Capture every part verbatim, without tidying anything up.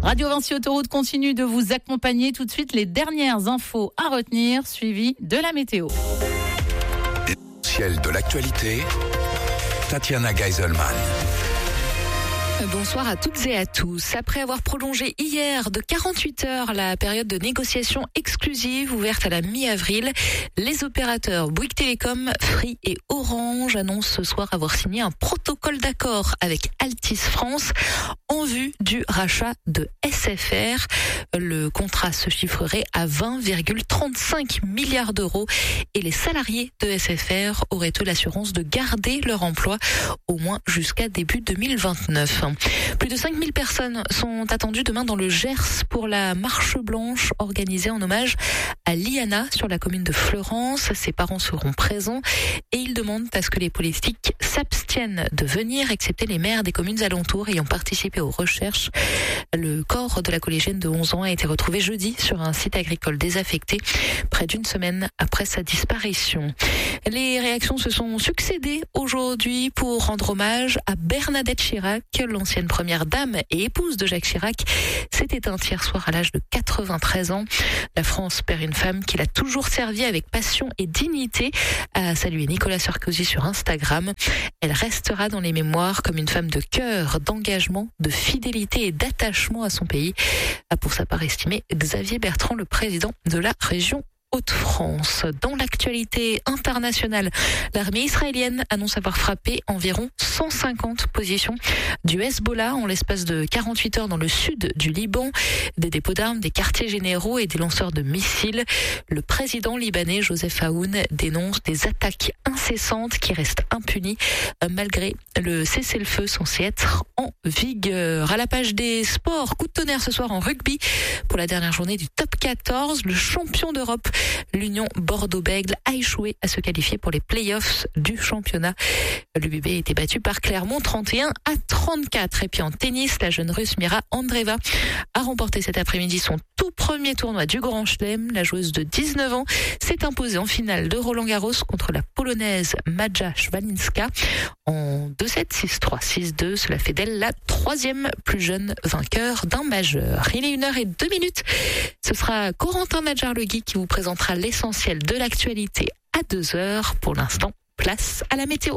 Radio Vinci Autoroute continue de vous accompagner. Tout de suite, les dernières infos à retenir, suivies de la météo. Ciel de l'actualité, Tatiana Geiselman. Bonsoir à toutes et à tous. Après avoir prolongé hier de quarante-huit heures la période de négociation exclusive ouverte à la mi-avril, les opérateurs Bouygues Telecom, Free et Orange annoncent ce soir avoir signé un protocole d'accord avec Altice France en vue du rachat de S F R. Le contrat se chiffrerait à vingt virgule trente-cinq milliards d'euros et les salariés de S F R auraient eux l'assurance de garder leur emploi au moins jusqu'à début deux mille vingt-neuf. Plus de cinq mille personnes sont attendues demain dans le Gers pour la marche blanche organisée en hommage à Liana sur la commune de Fleurance. Ses parents seront présents et ils demandent à ce que les politiques s'abstiennent de venir, excepté les maires des communes alentours ayant participé aux recherches. Le corps de la collégienne de onze ans a été retrouvé jeudi sur un site agricole désaffecté, près d'une semaine après sa disparition. Les réactions se sont succédées aujourd'hui pour rendre hommage à Bernadette Chirac. L'ancienne première dame et épouse de Jacques Chirac s'est éteinte hier soir à l'âge de quatre-vingt-treize ans. La France perd une femme qui l'a toujours servie avec passion et dignité, a salué Nicolas Sarkozy sur Instagram. Elle restera dans les mémoires comme une femme de cœur, d'engagement, de fidélité et d'attachement à son pays, a pour sa part estimé Xavier Bertrand, le président de la région Hauts-de-France. Dans l'actualité internationale, l'armée israélienne annonce avoir frappé environ cent cinquante positions du Hezbollah en l'espace de quarante-huit heures dans le sud du Liban. Des dépôts d'armes, des quartiers généraux et des lanceurs de missiles. Le président libanais Joseph Aoun dénonce des attaques incessantes qui restent impunies malgré le cessez-le-feu censé être en vigueur. À la page des sports, coup de tonnerre ce soir en rugby pour la dernière journée du top quatorze. Le champion d'Europe, l'Union Bordeaux-Bègles, a échoué à se qualifier pour les play-offs du championnat. L'U B B a été battu par Clermont trente et un à trente-quatre. Et puis en tennis, la jeune Russe Mira Andreeva a remporté cet après-midi son tout premier tournoi du Grand Chelem. La joueuse de dix-neuf ans s'est imposée en finale de Roland-Garros contre la Polonaise Maja Szwalinska en deux sept, six trois, six deux. Cela fait d'elle la troisième plus jeune vainqueur d'un majeur. Il est une heure et deux minutes. Ce sera Corentin Nadjar-Legui qui vous présentera l'essentiel de l'actualité à deux heures. Pour l'instant, place à la météo.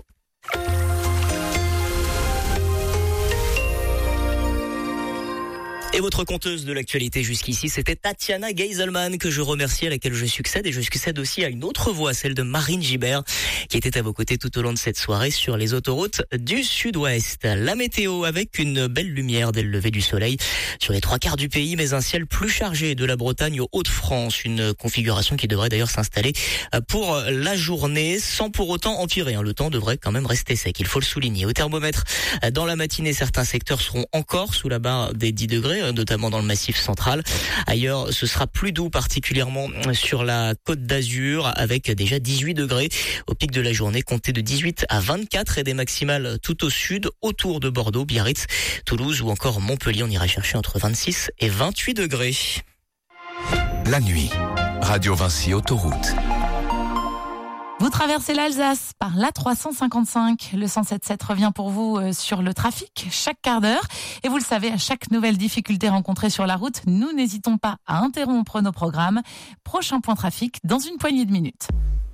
Et votre conteuse de l'actualité jusqu'ici, c'était Tatiana Geiselman, que je remercie, à laquelle je succède. Et je succède aussi à une autre voix, celle de Marine Gibert, qui était à vos côtés tout au long de cette soirée sur les autoroutes du Sud-Ouest. La météo avec une belle lumière dès le lever du soleil sur les trois quarts du pays, mais un ciel plus chargé de la Bretagne aux Hauts-de-France. Une configuration qui devrait d'ailleurs s'installer pour la journée sans pour autant empirer. Le temps devrait quand même rester sec, il faut le souligner. Au thermomètre, dans la matinée, certains secteurs seront encore sous la barre des dix degrés, notamment dans le Massif central. Ailleurs, ce sera plus doux, particulièrement sur la Côte d'Azur, avec déjà dix-huit degrés. Au pic de la journée, comptez de dix-huit à vingt-quatre et des maximales tout au sud, autour de Bordeaux, Biarritz, Toulouse ou encore Montpellier. On ira chercher entre vingt-six et vingt-huit degrés. La nuit, Radio Vinci Autoroute. Vous traversez l'Alsace par l'A trois cent cinquante-cinq. Le cent sept sept revient pour vous sur le trafic chaque quart d'heure. Et vous le savez, à chaque nouvelle difficulté rencontrée sur la route, nous n'hésitons pas à interrompre nos programmes. Prochain point trafic dans une poignée de minutes.